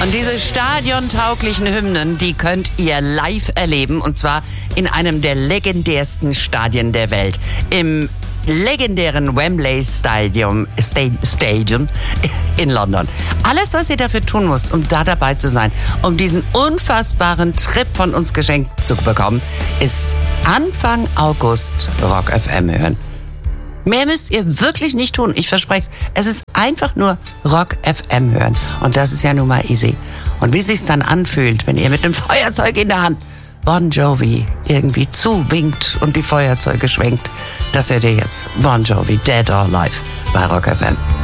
Und diese stadiontauglichen Hymnen, die könnt ihr live erleben. Und zwar in einem der legendärsten Stadien der Welt. Im legendären Wembley Stadium in London. Alles, was ihr dafür tun müsst, um da dabei zu sein, um diesen unfassbaren Trip von uns geschenkt zu bekommen, ist Anfang August Rock FM hören. Mehr müsst ihr wirklich nicht tun, ich verspreche es. Es ist einfach nur Rock FM hören. Und das ist ja nun mal easy. Und wie es sich dann anfühlt, wenn ihr mit einem Feuerzeug in der Hand Bon Jovi irgendwie zuwinkt und die Feuerzeuge schwenkt, das hört ihr jetzt. Bon Jovi, Dead or Alive bei Rock FM.